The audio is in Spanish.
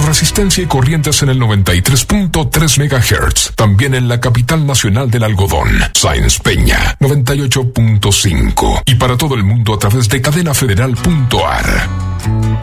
resistencia y corrientes en el 93.3 MHz. También en la capital nacional del algodón, Sáenz Peña, 98.5. Y para todo el mundo a través de cadenafederal.ar.